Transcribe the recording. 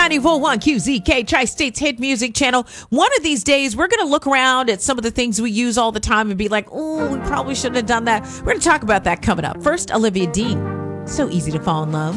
94.1 QZK, Tri-State's hit music channel. One of these days, we're going to look around at some of the things we use all the time and be like, oh, we probably shouldn't have done that. We're going to talk about that coming up. First, Olivia Dean. So easy to fall in love.